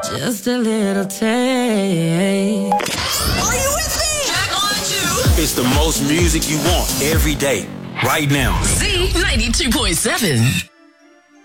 Just a little taste. Are you with me? Back on to. It's the most music you want every day, right now. Z92.7.